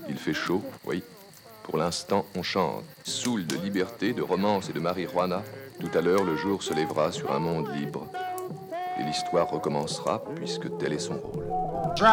Il fait chaud, oui. Pour l'instant, on chante. Saoul de liberté, de romance et de marijuana. Tout à l'heure, le jour se lèvera sur un monde libre. Et l'histoire recommencera, puisque tel est son rôle. Drop